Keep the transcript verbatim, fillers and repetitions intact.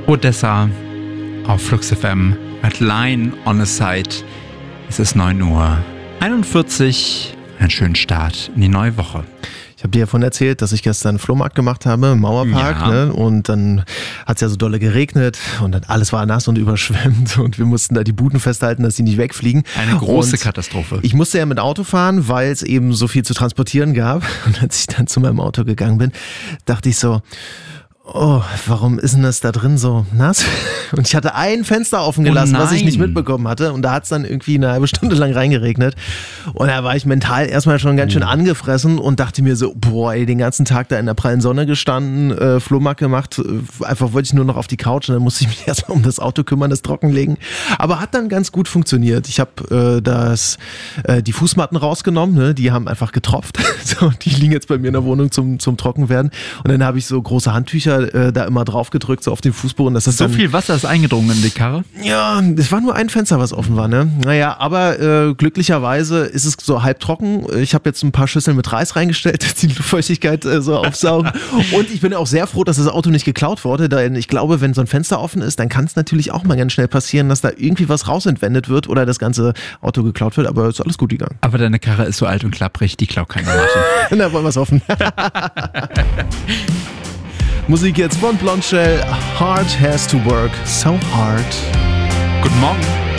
Odessa auf Flux F M mit Line on a Side. Es ist neun Uhr einundvierzig. Einen schönen Start in die neue Woche. Ich habe dir ja davon erzählt, dass ich gestern einen Flohmarkt gemacht habe im Mauerpark. Ja. Ne? Und dann hat es ja so dolle geregnet und dann alles war nass und überschwemmt und wir mussten da die Buden festhalten, dass die nicht wegfliegen. Eine große und Katastrophe. Ich musste ja mit Auto fahren, weil es eben so viel zu transportieren gab. Und als ich dann zu meinem Auto gegangen bin, dachte ich so, oh, warum ist denn das da drin so nass? Und ich hatte ein Fenster offen gelassen, Oh was ich nicht nein. mitbekommen hatte. Und da hat es dann irgendwie eine halbe Stunde lang reingeregnet. Und da war ich mental erstmal schon ganz schön angefressen und dachte mir so, boah, ey, den ganzen Tag da in der prallen Sonne gestanden, äh, Flohmarkt gemacht. Äh, einfach wollte ich nur noch auf die Couch und dann musste ich mich erstmal um das Auto kümmern, das trockenlegen. Aber hat dann ganz gut funktioniert. Ich habe äh, das, äh, die Fußmatten rausgenommen, ne? Die haben einfach getropft. So, die liegen jetzt bei mir in der Wohnung zum, zum Trockenwerden. Und dann habe ich so große Handtücher äh, da immer drauf gedrückt, so auf den Fußboden. Dass das So dann, viel Wasser ist eingedrungen in die Karre. ja, es war nur ein Fenster, was offen war, ne? Naja, aber äh, glücklicherweise ist es so halb trocken. Ich habe jetzt ein paar Schüsseln mit Reis reingestellt, dass die Luftfeuchtigkeit äh, so aufsaugen. Und ich bin auch sehr froh, dass das Auto nicht geklaut wurde, denn ich glaube, wenn so ein Fenster offen ist, dann kann es natürlich auch mal ganz schnell passieren, dass da irgendwie was rausentwendet wird oder das ganze Auto geklaut wird, aber ist alles gut gegangen. Aber deine Karre ist so alt und klapprig, die klaut keiner, Martin. Na, wollen wir es hoffen. Musik jetzt von Blondshell. Hard has to work so hard. Guten Morgen.